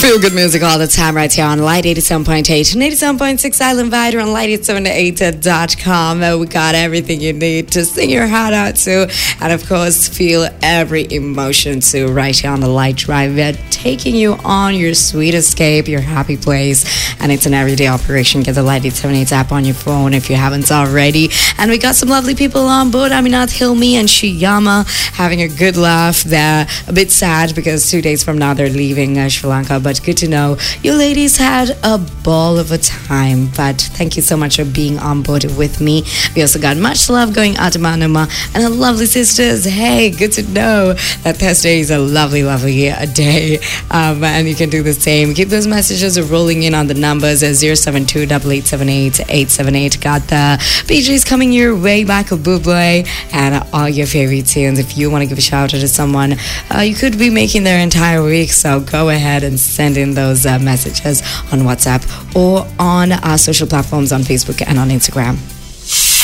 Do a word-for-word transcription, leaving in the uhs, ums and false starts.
Feel good music all the time right here on Light eighty-seven point eight and eighty-seven point six Island Vider on light eight seven eight dot com. We got everything you need to sing your heart out to, and of course feel every emotion to right here on the Light Drive. We're taking you on your sweet escape, your happy place, and it's an everyday operation. Get the Light eight seven eight app on your phone if you haven't already. And we got some lovely people on board. Aminath Hilmi and Shiyama having a good laugh. They're a bit sad because two days from now they're leaving uh, Sri Lanka, but good to know you ladies had a ball of a time. But thank you so much for being on board with me. We also got much love going out to Manuma and her lovely sisters. Hey, good to know that Thursday is a lovely, lovely uh, day. Um, and you can do the same. Keep those messages rolling in on the numbers as zero seven two eight eight seven eight eight seven eight. Got the B Js coming your way, Michael Bublé, and all your favorite tunes. If you want to give a shout out to someone, uh, you could be making their entire week. So go ahead and send in those uh, messages on WhatsApp or on our social platforms on Facebook and on Instagram.